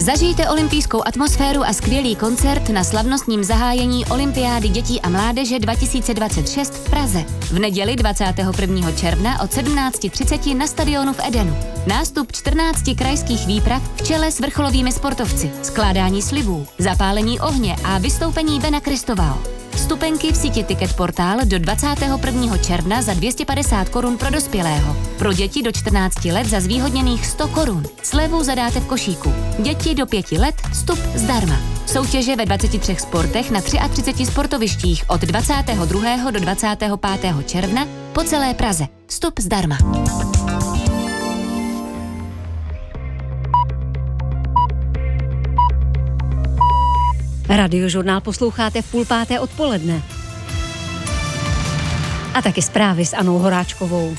Zažijte olympijskou atmosféru a skvělý koncert na slavnostním zahájení Olympiády dětí a mládeže 2026 v Praze. V neděli 21. června od 17:30 na stadionu v Edenu. Nástup 14 krajských výprav v čele s vrcholovými sportovci, skládání slibů, zapálení ohně a vystoupení Bena Kristovao. Vstupenky v síti Ticket Portál do 21. června za 250 korun pro dospělého. Pro děti do 14 let za zvýhodněných 100 korun. Slevu zadáte v košíku. Děti do 5 let vstup zdarma. Soutěže ve 23 sportech na 33 sportovištích od 22. do 25. června po celé Praze. Vstup zdarma. Radiožurnál posloucháte v 4:30 odpoledne. A taky zprávy s Anou Horáčkovou.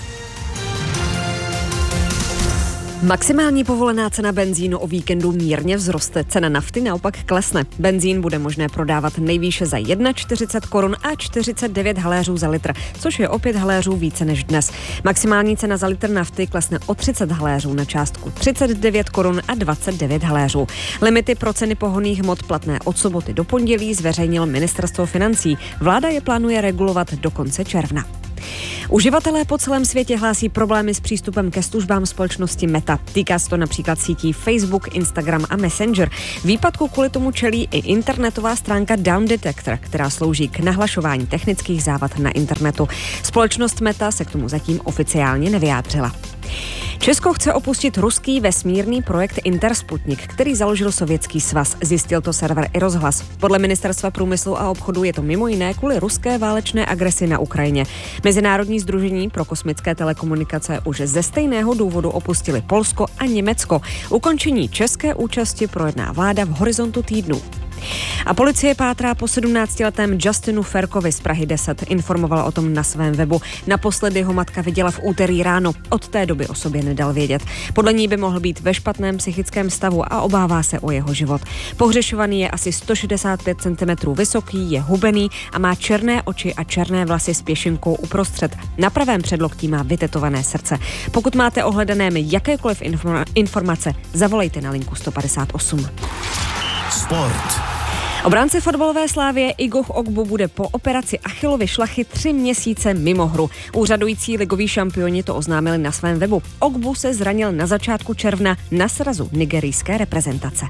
Maximální povolená cena benzínu o víkendu mírně vzroste, cena nafty naopak klesne. Benzín bude možné prodávat nejvýše za 41 korun a 49 haléřů za litr, což je o 5 haléřů více než dnes. Maximální cena za litr nafty klesne o 30 haléřů na částku 39 korun a 29 haléřů. Limity pro ceny pohonných hmot platné od soboty do pondělí zveřejnilo Ministerstvo financí. Vláda je plánuje regulovat do konce června. Uživatelé po celém světě hlásí problémy s přístupem ke službám společnosti Meta. Týká se to například sítí Facebook, Instagram a Messenger. Výpadku kvůli tomu čelí i internetová stránka Down Detector, která slouží k nahlašování technických závad na internetu. Společnost Meta se k tomu zatím oficiálně nevyjádřila. Česko chce opustit ruský vesmírný projekt Intersputnik, který založil Sovětský svaz. Zjistil to server iRozhlas. Podle Ministerstva průmyslu a obchodu je to mimo jiné kvůli ruské válečné agresi na Ukrajině. Mezinárodní sdružení pro kosmické telekomunikace už ze stejného důvodu opustili Polsko a Německo. Ukončení české účasti projedná vláda v horizontu týdnu. A policie pátrá po 17letém Justinu Ferkovi z Prahy 10. Informovala o tom na svém webu. Naposledy ho matka viděla v úterý ráno. Od té doby o sobě nedal vědět. Podle ní by mohl být ve špatném psychickém stavu a obává se o jeho život. Pohřešovaný je asi 165 cm vysoký, je hubený a má černé oči a černé vlasy s pěšinkou uprostřed. Na pravém předloktí má vytetované srdce. Pokud máte ohledaném jakékoliv informace, zavolejte na linku 158. Sport. Obránce fotbalové Slávie Igoch Ogbu bude po operaci Achillovy šlachy 3 měsíce mimo hru. Úřadující ligoví šampioni to oznámili na svém webu. Ogbu se zranil na začátku června na srazu nigerijské reprezentace.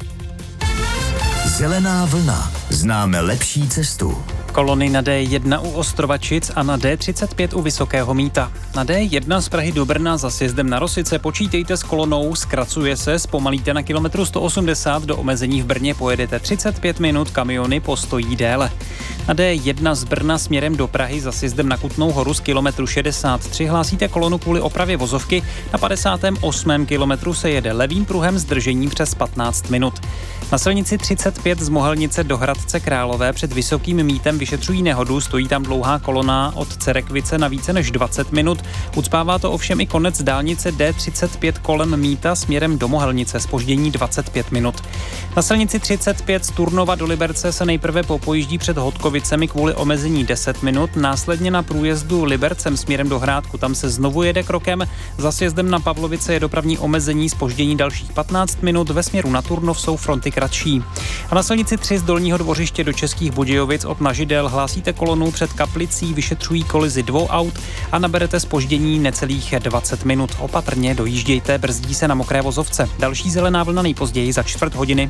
Zelená vlna. Známe lepší cestu. Kolony na D1 u Ostrovačic a na D35 u Vysokého Mýta. Na D1 z Prahy do Brna za sjezdem na Rosice počítejte s kolonou, zkracuje se, zpomalíte na kilometru 180, do omezení v Brně pojedete 35 minut, kamiony postojí déle. Na D1 z Brna směrem do Prahy za sjezdem na Kutnou Horu z kilometru 63 hlásíte kolonu kvůli opravě vozovky, na 58. kilometru se jede levým pruhem s držením přes 15 minut. Na silnici 35 z Mohelnice do Hradce Králové před Vysokým Mýtem vyšetřují nehodu, stojí tam dlouhá kolona od Cerekvice na více než 20 minut. Ucpává to ovšem i konec dálnice D35 kolem Mýta směrem do Mohelnice, zpoždění 25 minut. Na silnici 35 z Turnova do Liberce se nejprve popojíždí před Hodkovicemi kvůli omezení 10 minut, následně na průjezdu Libercem směrem do Hrádku, tam se znovu jede krokem, za sjezdem na Pavlovice je dopravní omezení, zpoždění dalších 15 minut, ve směru na Turnov jsou fronty kratší. A na silnici 3 z Dolního Dvořiště do Českých Budějovic od Nažidel hlásíte kolonu před Kaplicí, vyšetřují kolizi 2 aut a naberete zpoždění necelých 20 minut. Opatrně dojíždějte, brzdí se na mokré vozovce. Další zelená vlna nejpozději za 1/4 hodiny.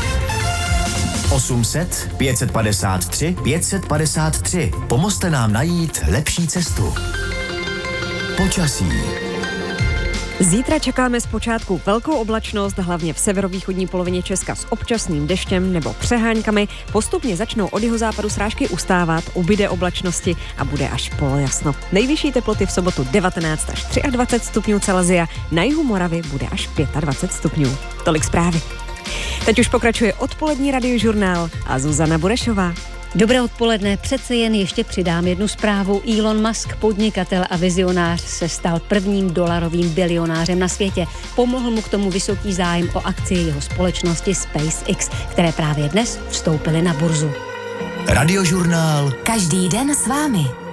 800 553 553. Pomozte nám najít lepší cestu. Počasí. Zítra čekáme zpočátku velkou oblačnost, hlavně v severovýchodní polovině Česka s občasným deštěm nebo přeháňkami. Postupně začnou od jihozápadu srážky ustávat, ubyde oblačnosti a bude až polojasno. Nejvyšší teploty v sobotu 19 až 23 stupňů Celsia, na jihu Moravy bude až 25 stupňů. Tolik zprávy. Teď už pokračuje odpolední radiožurnál a Zuzana Burešová. Dobré odpoledne, přece jen ještě přidám jednu zprávu. Elon Musk, podnikatel a vizionář, se stal prvním dolarovým bilionářem na světě. Pomohl mu k tomu vysoký zájem o akcie jeho společnosti SpaceX, které právě dnes vstoupily na burzu. Radiožurnál. Každý den s vámi.